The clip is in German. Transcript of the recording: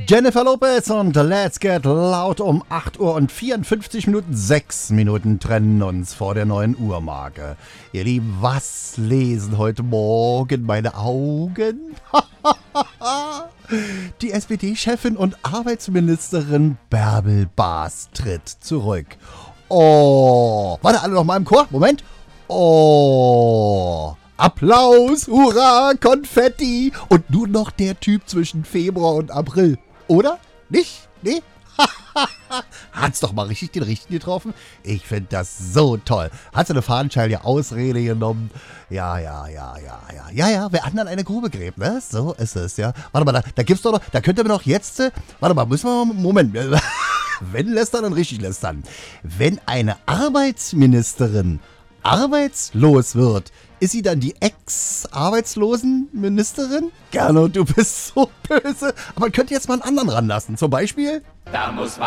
Jennifer Lopez und Let's Get Loud um 8 Uhr und 54 Minuten. 6 Minuten trennen uns vor der 9 Uhr Marke. Ihr Lieben, was lesen heute Morgen meine Augen? Die SPD-Chefin und Arbeitsministerin Bärbel Baas tritt zurück. Oh, warte, alle noch mal im Chor. Moment. Oh, Applaus, Hurra, Konfetti und nur noch der Typ zwischen Februar und April. Oder? Nicht? Nee? Hat's doch mal richtig den Richtigen getroffen. Ich finde das so toll. Hat seine fadenscheinliche Ausrede genommen. Ja. Wer anderen eine Grube gräbt, ne? So ist es, ja. Warte mal, da gibt's doch noch, da könnte man doch jetzt, warte mal, müssen wir mal, Moment. Wenn lästern, dann richtig lästern. Wenn eine Arbeitsministerin arbeitslos wird, ist sie dann die Ex-Arbeitslosenministerin? Gernot, du bist so böse. Aber man könnte jetzt mal einen anderen ranlassen. Zum Beispiel? Da muss